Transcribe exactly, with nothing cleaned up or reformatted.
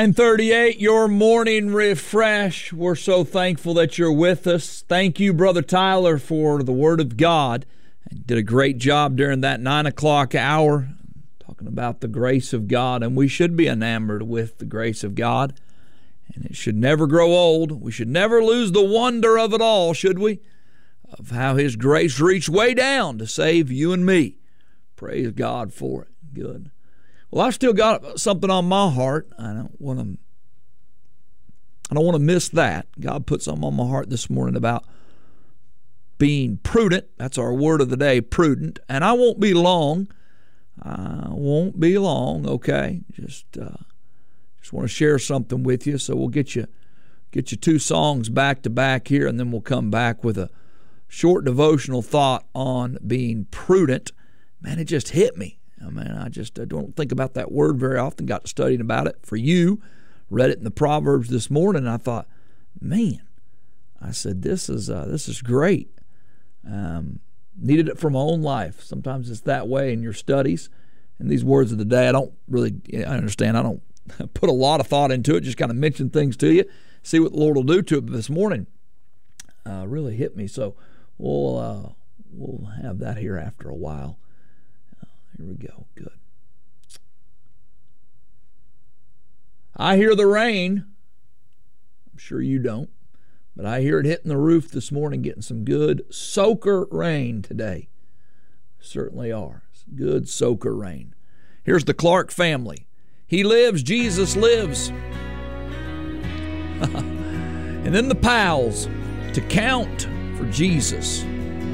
nine thirty-eight, your morning refresh. We're so thankful that you're with us. Thank you, Brother Tyler, for the Word of God. You did a great job during that nine o'clock hour, talking about the grace of God, and we should be enamored with the grace of God, and it should never grow old. We should never lose the wonder of it all, should we? Of how His grace reached way down to save you and me. Praise God for it. Good. Well, I've still got something on my heart. I don't want to. I don't want to miss that. God put something on my heart this morning about being prudent. That's our word of the day, prudent. And I won't be long. I won't be long. Okay, just uh, just want to share something with you. So we'll get you get you two songs back to back here, and then we'll come back with a short devotional thought on being prudent. Man, it just hit me. I mean, I just I don't think about that word very often. Got to studying about it for you. Read it in the Proverbs this morning, and I thought, man, I said, this is uh, this is great. Um, needed it for my own life. Sometimes it's that way in your studies. And these words of the day, I don't really, I understand, I don't put a lot of thought into it, just kind of mention things to you, see what the Lord will do to it. But this morning uh, really hit me. So we'll, uh, we'll have that here after a while. Here we go. Good. I hear the rain. I'm sure you don't, but I hear it hitting the roof this morning, getting some good soaker rain today. Certainly are. Good soaker rain. Here's the Clark family. He lives, Jesus lives. And then the Powells, to count for Jesus.